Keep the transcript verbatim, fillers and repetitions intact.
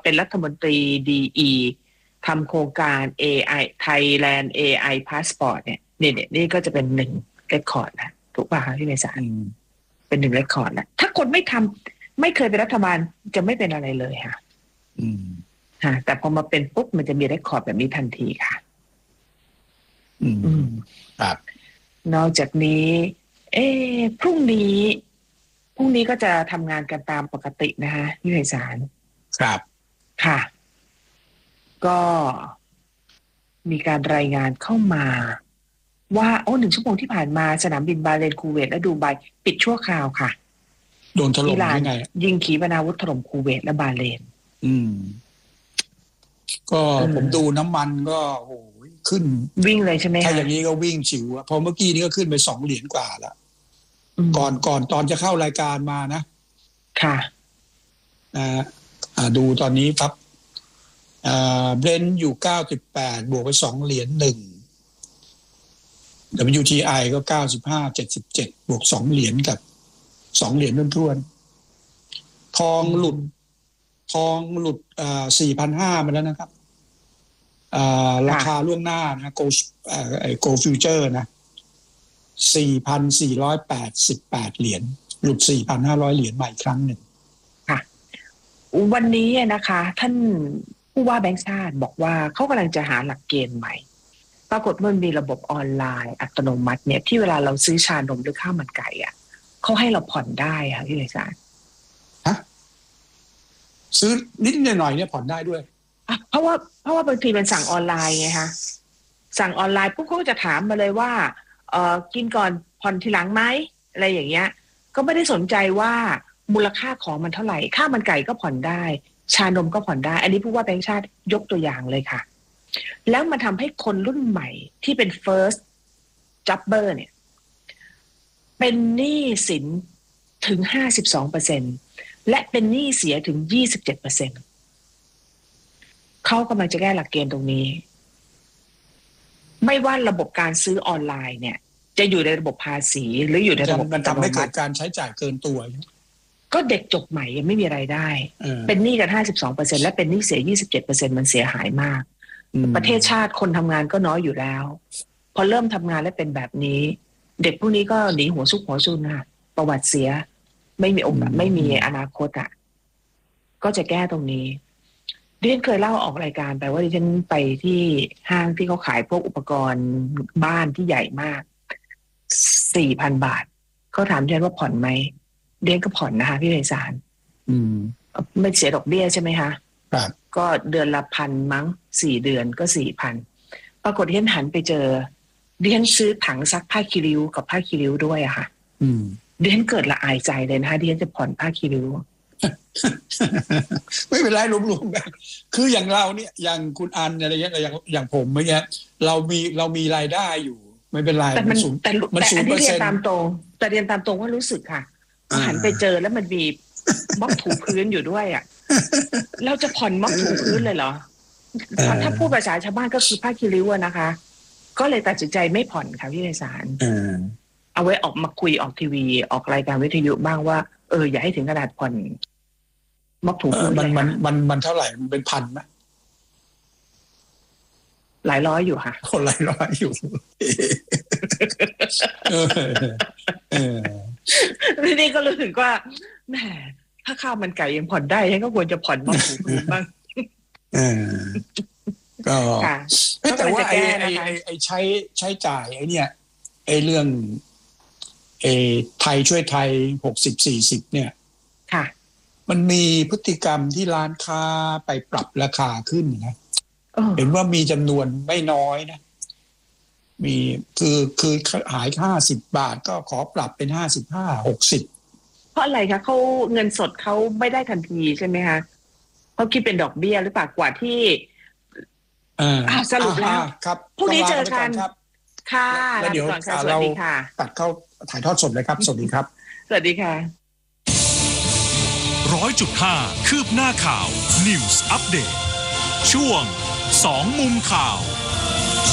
เป็นรัฐมนตรี ดี อี ทำโครงการ เอ ไอ Thailand เอ ไอ Passport เนี่ยนี่เนี่ยนี่ก็จะเป็นหนึ่งเรคคอร์ดนะถูกป่ะคะพี่เมษาเป็นหนึ่งเรคคอร์ดนะถ้าคนไม่ทำไม่เคยเป็นรัฐบาลจะไม่เป็นอะไรเลยค่ะอืมฮะแต่พอมาเป็นปุ๊บมันจะมีเรคคอร์ดแบบนี้ทันทีค่ะอืมครับนอกจากนี้เอ๊ะพรุ่งนี้พรุ่งนี้ก็จะทำงานกันตามปกตินะคะพี่ไพศาลครับค่ะก็มีการรายงานเข้ามาว่าโอ้หนึ่งชั่วโมงที่ผ่านมาสนามบินบาห์เรนคูเวตและดูไบปิดชั่วคราวค่ะโดนถล่มยังไงยิงขีปนาวุธถล่มคูเวตและบาห์เรนอืมก็ผมดูน้ำมันก็โอ้ยขึ้นวิ่งเลยใช่ไหมถ้าอย่างนี้ก็วิ่งฉิวพอเมื่อกี้นี้ก็ขึ้นไปสองเหรียญกว่าแล้วก่อนก่อนตอนจะเข้ารายการมานะค่ะอ่าดูตอนนี้ครับอ่าเบรนท์อยู่เก้าสิบแปดบวกไปสองเหรียญหนึ่ง ดับเบิลยู ที ไอ ก็เก้าสิบห้า เจ็ดสิบเจ็ดบวกสองเหรียญกับสองเหรียญท้วนๆทองหลุดทองหลุดอ่า สี่พันห้าร้อย มาแล้วนะครับอ่าราคาล่วงหน้านะโกลอ่าไอ้ Gold Future นะ สี่พันสี่ร้อยแปดสิบแปด เหรียญหลุด สี่พันห้าร้อย เหรียญใหม่ครั้งหนึ่งค่ะวันนี้นะคะท่านผู้ว่าแบงก์ชาติบอกว่าเขากำลังจะหาหลักเกณฑ์ใหม่ปรากฏมันมีระบบออนไลน์อัตโนมัติเนี่ยที่เวลาเราซื้อชานมหรือข้าวมันไก่อ่ะเขาให้เราผ่อนได้ค่ะพี่เลยจ้าฮะซื้อนิดหน่อยเนี่ยผ่อนได้ด้วยเพราะว่าเพราะว่าบางทีมันสั่งออนไลน์ไงคะสั่งออนไลน์ปุ๊บเขาก็จะถามมาเลยว่าเออกินก่อนผ่อนทีหลังไหมอะไรอย่างเงี้ยก็ไม่ได้สนใจว่ามูลค่าของมันเท่าไหร่ข้าวมันไก่ก็ผ่อนได้ชานมก็ผ่อนได้อันนี้ผู้ว่าแบงก์ชาติยกตัวอย่างเลยค่ะแล้วมันทำให้คนรุ่นใหม่ที่เป็น first jobber เนี่ยเป็นหนี้สินถึง ห้าสิบสองเปอร์เซ็นต์ และเป็นหนี้เสียถึง ยี่สิบเจ็ดเปอร์เซ็นต์ เขากำลังจะแก้หลักเกณฑ์ตรงนี้ไม่ว่าระบบการซื้อออนไลน์เนี่ยจะอยู่ในระบบภาษีหรืออยู่ในระบบมันทำให้เกิดการใช้จ่ายเกินตัวก็เด็กจบใหม่ยังไม่มีรายได้เป็นหนี้กัน ห้าสิบสองเปอร์เซ็นต์ และเป็นหนี้เสีย ยี่สิบเจ็ดเปอร์เซ็นต์ มันเสียหายมากประเทศชาติคนทำงานก็น้อยอยู่แล้วพอเริ่มทำงานแล้วเป็นแบบนี้เด็กพวกนี้ก็หนีหัวซุกหัวซุนค่ะประวัติเสียไม่มีโอกาสไม่มีอนาคตอ่ะก็จะแก้ตรงนี้ดิฉันเคยเล่าออกรายการไปว่าดิฉันไปที่ห้างที่เขาขายพวกอุปกรณ์บ้านที่ใหญ่มาก สี่พัน บาทเขาถามดิฉันว่าผ่อนไหมดิฉันก็ผ่อนนะคะพี่ไพศาลอืมไม่เสียดอกเบี้ยใช่ไหมคะครับก็เดือนละพันมั้งสี่เดือนก็สี่พันปรากฏที่ฉันหันไปเจอดิฉันซื้อถังซักผ้าคีริ้วกับผ้าคีริ้วด้วยอะค่ะอืมดิฉันเกิดละอายใจเลยนะคะดิฉันจะผ่อนผ้าคีริ้วไม่เป็นไรรวมๆกันคืออย่างเราเนี่ยอย่างคุณอันอะไรเงี้ยอย่างอย่างผมเมื่อกี้เรามีเรามีรายได้อยู่ไม่เป็นไรแต่มันแต่มันศูนย์เปอร์เซ็นต์ตามตรงแต่เรียนตามตรงว่ารู้สึกค่ะหันไปเจอแล้วมันมีม็อบถูพื้นอยู่ด้วยอ่ะเราจะผ่อนม็อบถูพื้นเลยเหรอถ้าพูดภาษาชาวบ้านก็คือผ้าคีริ้วนะคะก็เลยตัดสินใจไม่ผ่อนค่ะพี่ไพศาลเอาไว้ออกมาคุยออกทีวีออกรายการวิทยุบ้างว่าเอออย่าให้ถึงขนาดผ่อนม็อบถูพื้นมันมันมันมันเท่าไหร่มันเป็นพันไหมหลายร้อยอยู่ค่ะคนหลายร้อยอยู่เออเออนี่ก็รู้สึกว่าแหมถ้าข้าวมันไก่ยังผ่อนได้ฉันก็ควรจะผ่อนม็อบถูพื้นบ้างเออก็แต่ว่าไอ้ไอ้ไอ้ใช้ใช้จ่ายไอ้เนี่ยไอ้เรื่องไอ้ไทยช่วยไทยหกสิบ สี่สิบเนี่ยค่ะมันมีพฤติกรรมที่ร้านค้าไปปรับราคาขึ้นนะเห็นว่ามีจำนวนไม่น้อยนะมีคือคือหายห้าสิบบาทก็ขอปรับเป็นห้าสิบห้า หกสิบเพราะอะไรคะเขาเงินสดเขาไม่ได้ทันทีใช่ไหมคะเขาคิดเป็นดอกเบี้ยหรือเปล่ากว่าที่อ่าสรุปแล้วครับพรุ่งนี้เจอกันค่ะแล้วเดี๋ยวเราตัดเข้าถ่ายทอดสดเลยครับสวัสดีครับสวัสดีค่ะร้อยจุดห้าคืบหน้าข่าว News Update ช่วงสองมุมข่าว